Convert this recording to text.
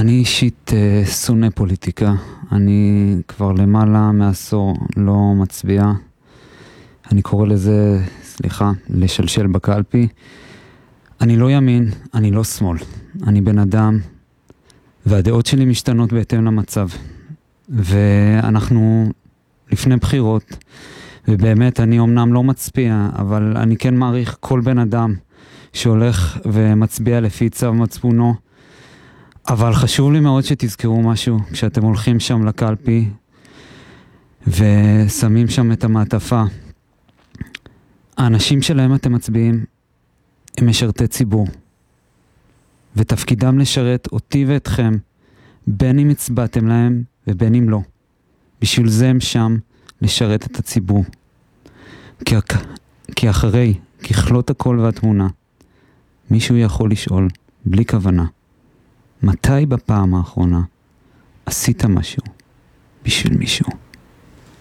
אני אישית שונא פוליטיקה. אני כבר למעלה מעשור לא מצביע. אני קורא לזה, לשלשל בקלפי. אני לא ימין, אני לא שמאל. אני בן אדם, והדעות שלי משתנות בהתאם למצב. ואנחנו לפני בחירות, ובאמת אני אומנם לא מצביע, אבל אני כן מעריך כל בן אדם שהולך ומצביע לפי צו מצפונו. אבל חשוב לי מאוד שתזכרו משהו, כשאתם הולכים שם לקלפי ושמים שם את המעטפה. האנשים שלהם אתם מצביעים הם משרתי ציבור, ותפקידם לשרת אותי ואתכם, בין אם הצבעתם להם ובין אם לא. בשביל זה הם שם לשרת את הציבור. כי אחרי ככלות הכל והתמונה, מישהו יכול לשאול בלי כוונה, מתי בפעם האחרונה עשית משהו בשביל מישהו?